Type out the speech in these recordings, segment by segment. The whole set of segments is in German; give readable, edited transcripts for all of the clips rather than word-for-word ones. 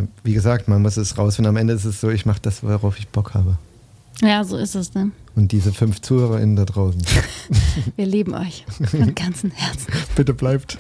wie gesagt, man muss es rausfinden. Am Ende ist es so, ich mache das, worauf ich Bock habe. Ja, so ist es, ne? Und diese 5 ZuhörerInnen da draußen. Wir lieben euch von ganzem Herzen. Bitte bleibt.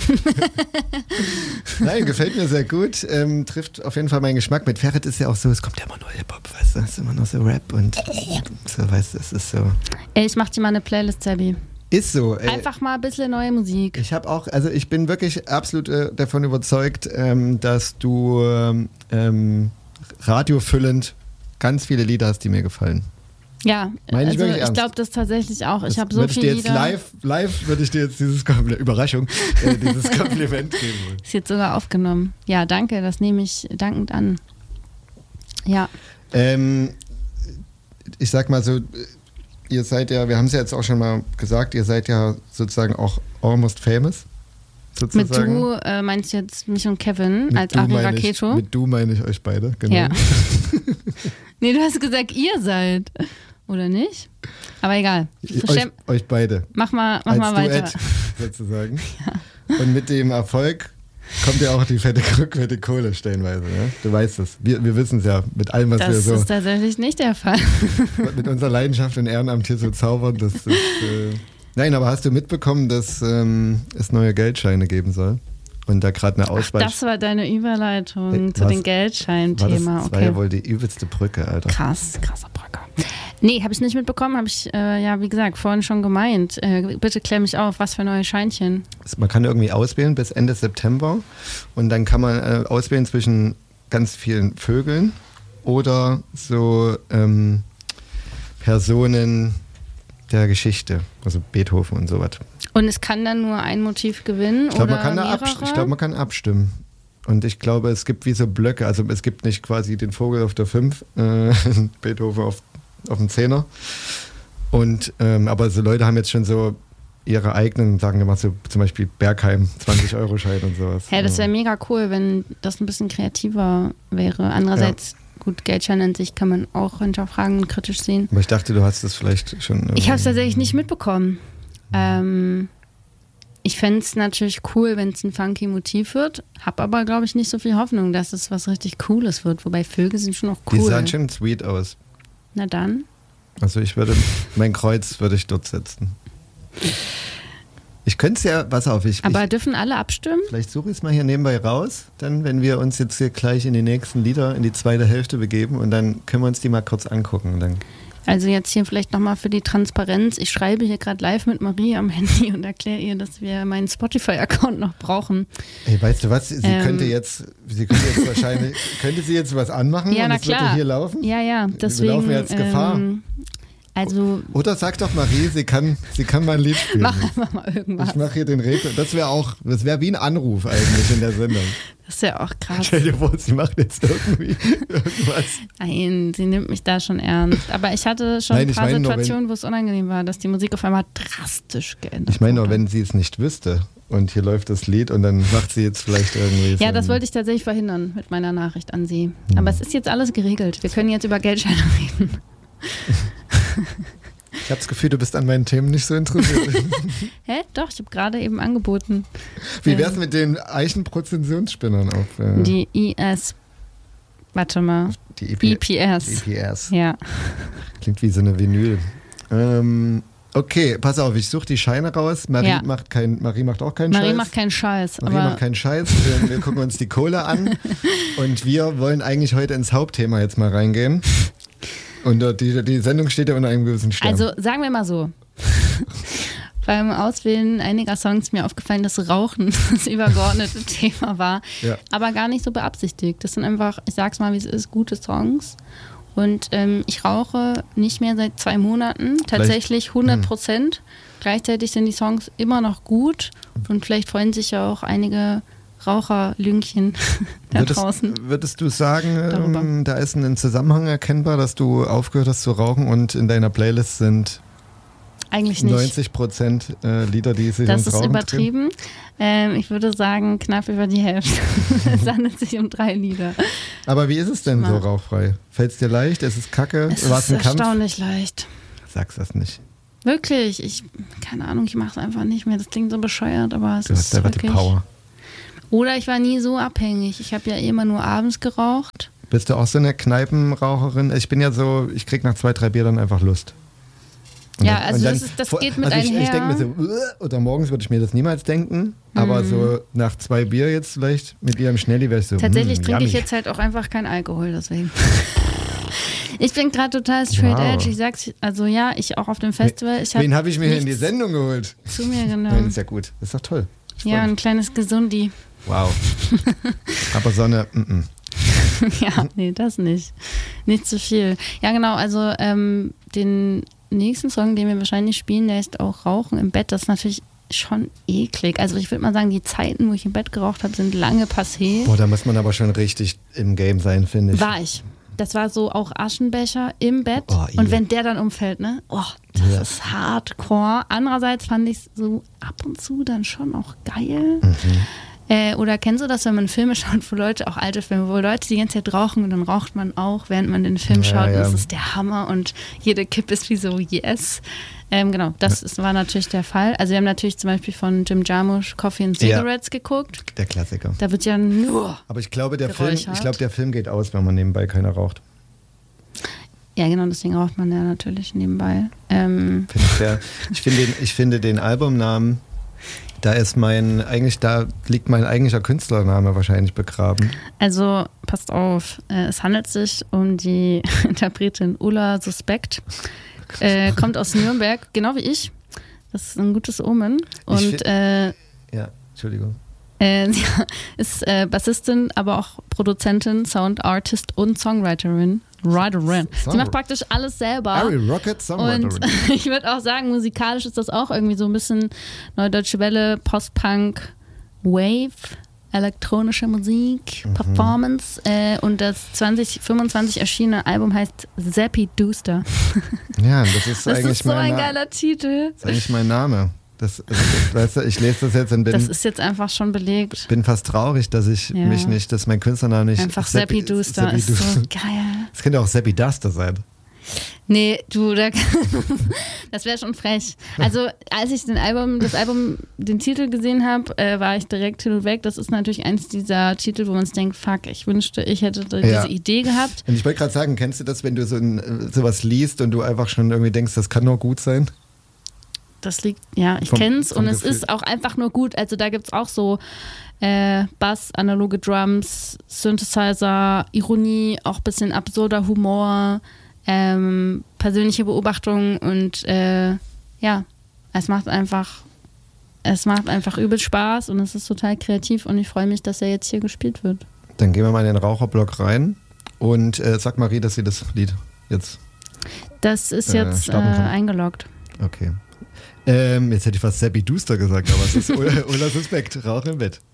Nein, gefällt mir sehr gut. Trifft auf jeden Fall meinen Geschmack. Mit Ferret ist ja auch so, es kommt ja immer nur Hip-Hop, weißt du? Es ist immer noch so Rap und so, weißt du, es ist so. Ey, ich mach dir mal eine Playlist, Sebi. Ist so. Einfach mal ein bisschen neue Musik. Ich bin wirklich absolut davon überzeugt, dass du radiofüllend ganz viele Lieder hast, die mir gefallen. Ja, Meine also ich glaube das tatsächlich auch. Ich habe so viele Lieder. Live würde ich dir jetzt dieses Überraschung, dieses Kompliment geben. Ist jetzt sogar aufgenommen. Ja, danke, das nehme ich dankend an. Ja. Ich sag mal so, ihr seid ja, wir haben es ja jetzt auch schon mal gesagt, ihr seid ja sozusagen auch almost famous. Sozusagen. Mit du meinst du jetzt mich und Kevin als Ari Raketo? Mit du meine ich euch beide, genau. Ja. Nee, du hast gesagt, ihr seid. Oder nicht? Aber egal. Euch beide. Mach mal als weiter. Duett, sozusagen. Ja. Und mit dem Erfolg kommt ja auch die fette Kohle stellenweise. Ne? Du weißt es. Wir wissen es ja mit allem, was wir so... Das ist tatsächlich nicht der Fall. Mit unserer Leidenschaft und Ehrenamt hier so zaubern. Das ist, nein, aber hast du mitbekommen, dass es neue Geldscheine geben soll? Und da gerade eine Auswahl... Das war deine Überleitung zu den Geldschein-Thema. Das war ja wohl die übelste Brücke, Alter. Krasser Brücke. Nee, habe ich nicht mitbekommen, habe ich, wie gesagt, vorhin schon gemeint. Bitte klär mich auf, was für neue Scheinchen. Man kann irgendwie auswählen bis Ende September und dann kann man auswählen zwischen ganz vielen Vögeln oder so Personen der Geschichte, also Beethoven und sowas. Und es kann dann nur ein Motiv gewinnen oder mehrere? Ich glaube, man kann abstimmen. Und ich glaube, es gibt wie so Blöcke. Also es gibt nicht quasi den Vogel auf der 5, Beethoven auf dem 10er. Und, aber so Leute haben jetzt schon so ihre eigenen, sagen wir mal so zum Beispiel Bergheim, 20-Euro-Schein und sowas. Ja, das wäre mega cool, wenn das ein bisschen kreativer wäre. Andererseits, gut, Geldschein an sich kann man auch hinterfragen und kritisch sehen. Aber ich dachte, du hast das vielleicht schon... Ich habe es tatsächlich nicht mitbekommen. Ich fände es natürlich cool, wenn es ein funky Motiv wird, habe aber, glaube ich, nicht so viel Hoffnung, dass es was richtig Cooles wird, wobei Vögel sind schon auch cool. Die sahen schon sweet aus. Na dann. Also mein Kreuz würde ich dort setzen. Ich könnte es ja, pass auf, aber dürfen alle abstimmen? Vielleicht suche ich es mal hier nebenbei raus, dann, wenn wir uns jetzt hier gleich in die nächsten Lieder, in die zweite Hälfte begeben und dann können wir uns die mal kurz angucken. Dann also jetzt hier vielleicht nochmal für die Transparenz. Ich schreibe hier gerade live mit Marie am Handy und erkläre ihr, dass wir meinen Spotify-Account noch brauchen. Ey, weißt du was? Sie könnte jetzt wahrscheinlich, könnte sie jetzt was anmachen ja, und na es klar. würde hier laufen? Ja, deswegen. Wir laufen jetzt Gefahr. Also, oder sag doch Marie, sie kann mal ein Lied spielen. Mach einfach mal irgendwas. Ich mache hier den Redner. Das wäre wie ein Anruf eigentlich in der Sendung. Das ist ja auch krass. Stell dir vor, sie macht jetzt irgendwie irgendwas. Nein, sie nimmt mich da schon ernst. Aber ich hatte schon ein paar Situationen, wo es unangenehm war, dass die Musik auf einmal drastisch geändert wurde. Ich meine nur, wenn sie es nicht wüsste und hier läuft das Lied und dann macht sie jetzt vielleicht irgendwie... Ja, das wollte ich tatsächlich verhindern mit meiner Nachricht an sie. Aber es ist jetzt alles geregelt. Wir können jetzt über Geldscheine reden. Ich habe das Gefühl, du bist an meinen Themen nicht so interessiert. Hä? Doch, ich habe gerade eben angeboten. Wie wär's mit den Eichenprozessionsspinnern auf... die IS. Warte mal. Die EPS. EPS. Ja. Klingt wie so eine Vinyl. Okay, pass auf, ich suche die Scheine raus. Marie macht auch keinen Scheiß. Marie macht keinen Scheiß. Wir gucken uns die Kohle an. Und wir wollen eigentlich heute ins Hauptthema jetzt mal reingehen. Und die Sendung steht ja unter einem gewissen Stern. Also sagen wir mal so. Beim Auswählen einiger Songs ist mir aufgefallen, dass Rauchen das übergeordnete Thema war. Ja. Aber gar nicht so beabsichtigt. Das sind einfach, ich sag's mal wie es ist, gute Songs. Und ich rauche nicht mehr seit 2 Monaten. Tatsächlich 100%. Gleichzeitig sind die Songs immer noch gut. Und vielleicht freuen sich ja auch einige Raucherlüngchen da draußen. Würdest du sagen, da ist ein Zusammenhang erkennbar, dass du aufgehört hast zu rauchen und in deiner Playlist sind eigentlich nicht 90% Lieder, die sich ums Rauchen Das ist übertrieben. Ich würde sagen, knapp über die Hälfte. Es handelt sich um 3 Lieder. Aber wie ist es denn so rauchfrei? Fällt es dir leicht? Ist es kacke? Es ist erstaunlich leicht. Sag's das nicht. Wirklich? Keine Ahnung, ich mache es einfach nicht mehr. Das klingt so bescheuert, aber es ist wirklich... Die Power. Oder ich war nie so abhängig. Ich habe ja immer nur abends geraucht. Bist du auch so eine Kneipenraucherin? Ich bin ja so, ich krieg nach 2, 3 Bier dann einfach Lust. Und ja, also dann, das geht mit einher. Ich denke mir so, oder morgens würde ich mir das niemals denken, aber so nach 2 Bier jetzt vielleicht mit ihrem Schnelli wäre ich so, tatsächlich trinke ich jetzt halt auch einfach keinen Alkohol, deswegen. Ich bin gerade total straight edge. Ich sag's, also ja, ich auch auf dem Festival. Wen habe ich mir hier in die Sendung geholt? Zu mir genommen. Das ist ja gut, das ist doch toll. Ja, ein kleines Gesundi. Wow. Aber Sonne, Ja, nee, das nicht. Nicht zu viel. Ja, genau, also den nächsten Song, den wir wahrscheinlich spielen, der ist auch Rauchen im Bett. Das ist natürlich schon eklig. Also ich würde mal sagen, die Zeiten, wo ich im Bett geraucht habe, sind lange passé. Boah, da muss man aber schon richtig im Game sein, finde ich. War ich. Das war so auch Aschenbecher im Bett. Und wenn der dann umfällt, ne? Oh, das ist hardcore. Andererseits fand ich es so ab und zu dann schon auch geil. Oder kennst du das, wenn man Filme schaut, wo Leute, auch alte Filme, wo Leute die ganze Zeit rauchen und dann raucht man auch, während man den Film schaut. Ja. Das ist der Hammer und jede Kippe ist wie so, yes. Genau, das war natürlich der Fall. Also wir haben natürlich zum Beispiel von Jim Jarmusch Coffee and Cigarettes geguckt. Der Klassiker. Da wird ja nur Aber ich glaube, der Film geht aus, wenn man nebenbei keiner raucht. Ja, genau, deswegen raucht man ja natürlich nebenbei. Ich finde den Albumnamen, da liegt mein eigentlicher Künstlername wahrscheinlich begraben. Also, passt auf, es handelt sich um die Interpretin Ulla Suspekt. Kommt aus Nürnberg, genau wie ich. Das ist ein gutes Omen. Und Entschuldigung. Sie ist Bassistin, aber auch Produzentin, Soundartist und Songwriterin. Sie macht praktisch alles selber. Ari Rocket, Songwriterin. Und ich würde auch sagen, musikalisch ist das auch irgendwie so ein bisschen Neue Deutsche Welle, Post-Punk, Wave, elektronische Musik, Performance. Und das 2025 erschienene Album heißt Zappy Dooster. Ja, das ist eigentlich so ein geiler Titel. Das ist eigentlich mein Name. Weißt du, ich lese das jetzt und bin. Das ist jetzt einfach schon belegt. Bin fast traurig, dass ich mich nicht, dass mein Künstlername nicht. Einfach Zappy Dooster ist so geil. Das könnte auch Zappy Duster sein. Nee, das wäre schon frech. Also, als ich den Titel gesehen habe, war ich direkt hin und weg. Das ist natürlich eins dieser Titel, wo man sich denkt, fuck, ich wünschte, ich hätte diese Idee gehabt. Und ich wollte gerade sagen, kennst du das, wenn du sowas liest und du einfach schon irgendwie denkst, das kann nur gut sein? Das liegt, ich kenn's und es ist auch einfach nur gut. Also da gibt's auch so Bass, analoge Drums, Synthesizer, Ironie, auch ein bisschen absurder Humor, persönliche Beobachtungen und es macht einfach übel Spaß und es ist total kreativ und ich freue mich, dass er jetzt hier gespielt wird. Dann gehen wir mal in den Raucherblock rein und sag Marie, dass sie das Lied jetzt Das ist jetzt eingeloggt. Okay. Jetzt hätte ich fast Zappy Dooster gesagt, aber es ist Ulla Suspekt, Rauch im Bett.